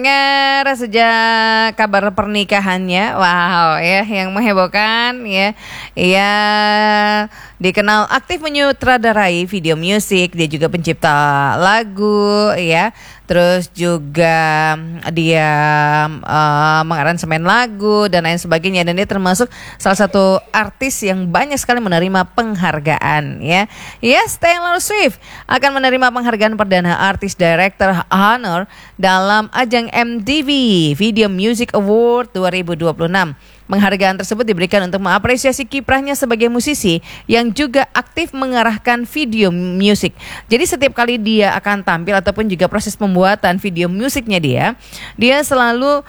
Dengar sejak kabar pernikahannya, wow ya, yang menghebohkan ya, ia dikenal aktif menyutradarai video musik, dia juga pencipta lagu ya, terus juga dia mengaransemen lagu dan lain sebagainya, dan dia termasuk salah satu artis yang banyak sekali menerima penghargaan ya. Yes, Taylor Swift akan menerima penghargaan perdana Artist Director Honor dalam ajang MTV Video Music Award 2026. Penghargaan tersebut diberikan untuk mengapresiasi kiprahnya sebagai musisi yang juga aktif mengarahkan video musik. Jadi setiap kali dia akan tampil ataupun juga proses pembuatan video musiknya dia selalu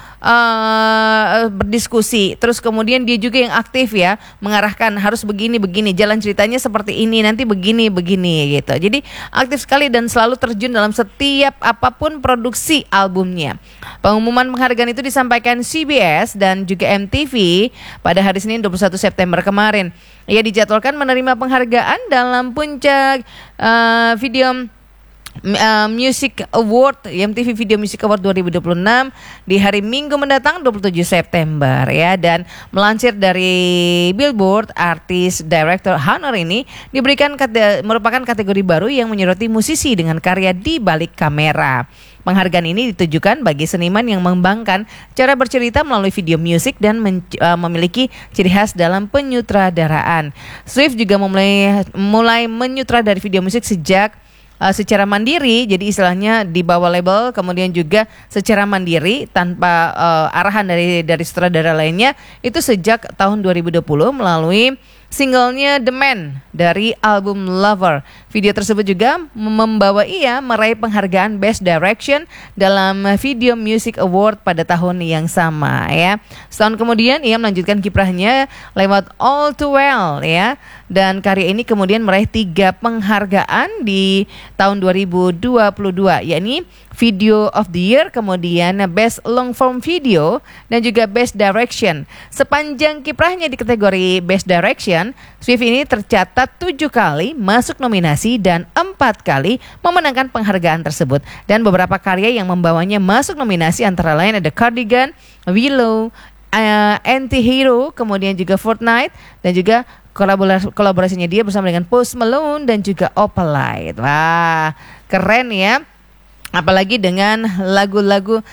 berdiskusi. Terus kemudian dia juga yang aktif ya, mengarahkan harus begini, jalan ceritanya seperti ini, nanti begini gitu. Jadi aktif sekali dan selalu terjun dalam setiap apapun produksi albumnya. Pengumuman penghargaan itu disampaikan CBS dan juga MTV pada hari Senin 21 September kemarin. Ia dijadwalkan menerima penghargaan dalam puncak Video Music Award, MTV Video Music Award 2026 di hari Minggu mendatang 27 September ya. Dan melansir dari Billboard, Artist Director Honor ini diberikan merupakan kategori baru yang menyoroti musisi dengan karya di balik kamera. Penghargaan ini ditujukan bagi seniman yang mengembangkan cara bercerita melalui video musik dan memiliki ciri khas dalam penyutradaraan. Swift juga mulai menyutradari video musik sejak secara mandiri, jadi istilahnya di bawah label, kemudian juga secara mandiri tanpa arahan dari sutradara lainnya, itu sejak tahun 2020 melalui singlenya The Man dari album Lover. Video tersebut juga membawa ia meraih penghargaan Best Direction dalam Video Music Award pada tahun yang sama ya. Setahun kemudian ia melanjutkan kiprahnya lewat All Too Well ya. Dan karya ini kemudian meraih 3 penghargaan di tahun 2022, yakni Video of the Year, kemudian Best Long Form Video, dan juga Best Direction. Sepanjang kiprahnya di kategori Best Direction, Swift ini tercatat 7 kali masuk nominasi dan 4 kali memenangkan penghargaan tersebut. Dan beberapa karya yang membawanya masuk nominasi antara lain ada Cardigan, Willow, Anti-Hero, kemudian juga Fortnite, dan juga kolaborasinya dia bersama dengan Post Malone dan juga Opalite. Wah, keren ya. Apalagi dengan lagu-lagu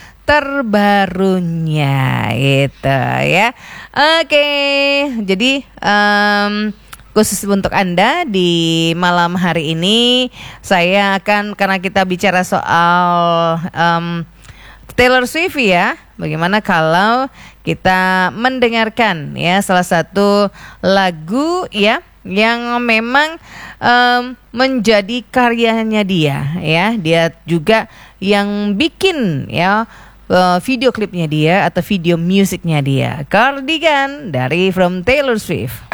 terbarunya gitu ya. Oke, jadi khusus untuk Anda di malam hari ini saya akan, karena kita bicara soal Taylor Swift ya, bagaimana kalau kita mendengarkan ya salah satu lagu ya yang memang menjadi karyanya dia ya. Dia juga yang bikin ya video klipnya dia atau video musiknya dia. Cardigan dari From Taylor Swift.